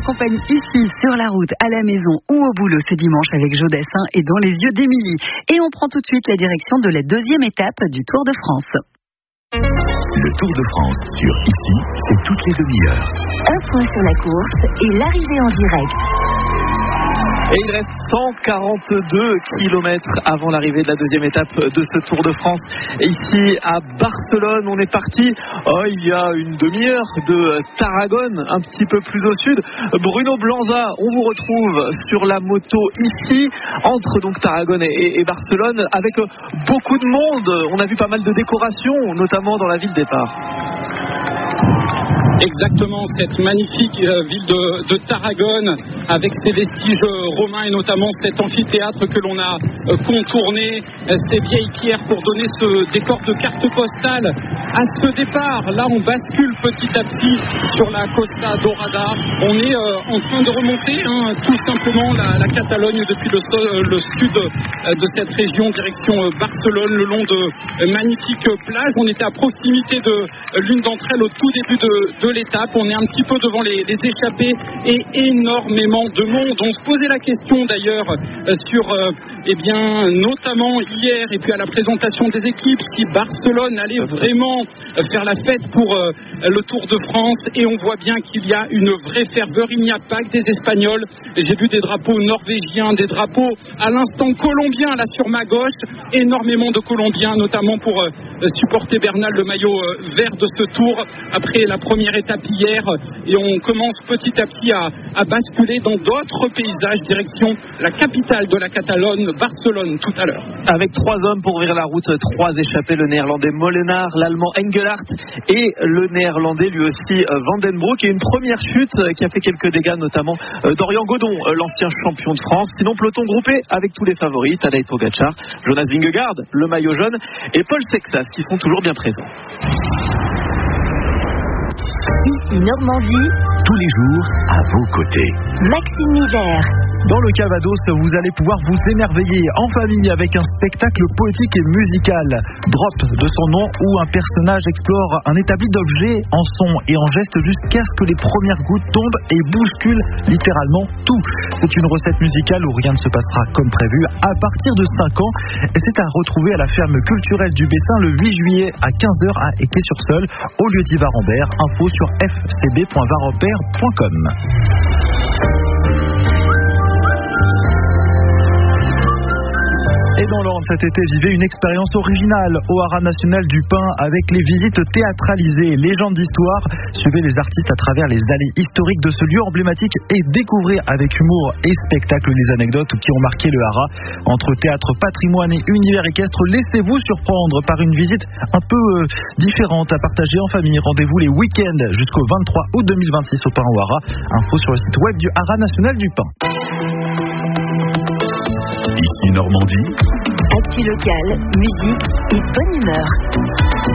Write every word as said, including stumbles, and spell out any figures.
accompagne ici, sur la route, à la maison ou au boulot ce dimanche avec Jodassin et Dans les yeux d'Émilie. Et on prend tout de suite la direction de la deuxième étape du Tour de France. Le Tour de France sur Ici, c'est toutes les demi-heures. Un point sur la course et l'arrivée en direct. Et il reste cent quarante-deux kilomètres avant l'arrivée de la deuxième étape de ce Tour de France. Et ici à Barcelone, on est parti oh, il y a une demi-heure de Tarragone, un petit peu plus au sud. Bruno Blanza, on vous retrouve sur la moto ici, entre donc Tarragone et, et Barcelone, avec beaucoup de monde. On a vu pas mal de décorations, notamment dans la ville départ. Exactement, cette magnifique euh, ville de, de Tarragone avec ses vestiges euh, romains et notamment cet amphithéâtre que l'on a euh, contourné, euh, ces vieilles pierres pour donner ce décor de carte postale à ce départ. Là, on bascule petit à petit sur la Costa Dorada. On est euh, en train de remonter hein, tout simplement la, la Catalogne depuis le, euh, le sud euh, de cette région, direction euh, Barcelone, le long de euh, magnifiques plages. On était à proximité de euh, l'une d'entre elles au tout début de, de de l'étape, on est un petit peu devant les, les échappées et énormément de monde. On se posait la question d'ailleurs euh, sur, euh, eh bien, notamment hier et puis à la présentation des équipes, si Barcelone allait vraiment euh, faire la fête pour euh, le Tour de France, et on voit bien qu'il y a une vraie ferveur. Il n'y a pas que des Espagnols. J'ai vu des drapeaux norvégiens, des drapeaux à l'instant colombiens là sur ma gauche, énormément de Colombiens, notamment pour euh, supporter Bernal, le maillot euh, vert de ce Tour après la première étape hier, et on commence petit à petit à, à basculer dans d'autres paysages, direction la capitale de la Catalogne, Barcelone, tout à l'heure. Avec trois hommes pour ouvrir la route, trois échappés, le néerlandais Molenaar, l'allemand Engelhardt et le néerlandais lui aussi Van den Broek, et une première chute qui a fait quelques dégâts, notamment Dorian Godon, l'ancien champion de France. Sinon, peloton groupé avec tous les favoris, Tadej Pogačar, Jonas Vingegaard, le maillot jaune, et Paul Sexas, qui sont toujours bien présents. Ici Normandie, tous les jours à vos côtés. Maxime Misère. Dans le Cavados, vous allez pouvoir vous émerveiller en famille avec un spectacle poétique et musical. Drop de son nom, où un personnage explore un établi d'objets en son et en geste jusqu'à ce que les premières gouttes tombent et bousculent littéralement tout. C'est une recette musicale où rien ne se passera comme prévu à partir de cinq ans, et c'est à retrouver à la ferme culturelle du Bessin le huit juillet à quinze heures à Épée-sur-Seul, au lieu-dit Varambert. Info sur f c b point varambert point com. Et dans l'Orne cet été, vivez une expérience originale au Haras National du Pin avec les visites théâtralisées, légendes d'histoire. Suivez les artistes à travers les allées historiques de ce lieu emblématique et découvrez avec humour et spectacle les anecdotes qui ont marqué le Haras. Entre théâtre, patrimoine et univers équestre, laissez-vous surprendre par une visite un peu euh, différente à partager en famille. Rendez-vous les week-ends jusqu'au vingt-trois août deux mille vingt-six au Pin au Haras. Info sur le site web du Haras National du Pin. Ici Normandie. Actu locale, musique et bonne humeur.